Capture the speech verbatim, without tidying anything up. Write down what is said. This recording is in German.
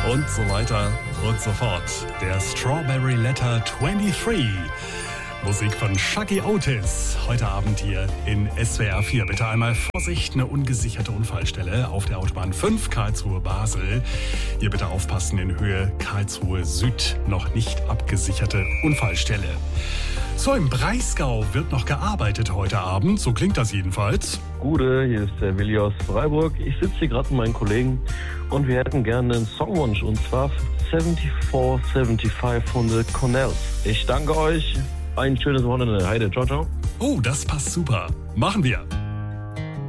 und so weiter und so fort. Der Strawberry Letter dreiundzwanzig. Musik von Shaggy Otis. Heute Abend hier in S W R vier. Bitte einmal Vorsicht, eine ungesicherte Unfallstelle auf der Autobahn fünf Karlsruhe-Basel. Hier bitte aufpassen, in Höhe Karlsruhe Süd. Noch nicht abgesicherte Unfallstelle. So, im Breisgau wird noch gearbeitet heute Abend. So klingt das jedenfalls. Gude, hier ist der Willi aus Freiburg. Ich sitze hier gerade mit meinen Kollegen und wir hätten gerne einen Songwunsch und zwar vierundsiebzig fünfundsiebzig von The Cornells. Ich danke euch. Ein schönes Wochenende. Heide, ciao, ciao. Oh, das passt super. Machen wir.